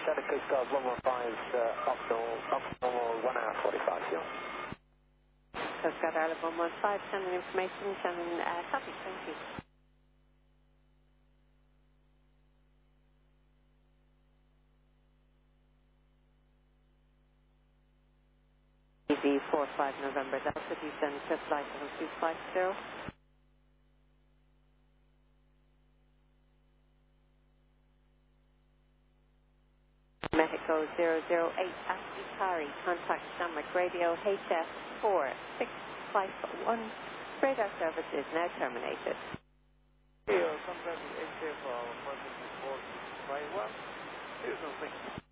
Center Coast Guard 115's up normal 1 hour 45 seconds. Coast Guard Ireland 115, sending information, sending copy, thank you. EV45 November Delta, descend to flight level 250. Mexico 008 Ascari, contact Shamrock Radio HF4651. Radar service is now terminated. Here, sometimes HF 4651. Here's something.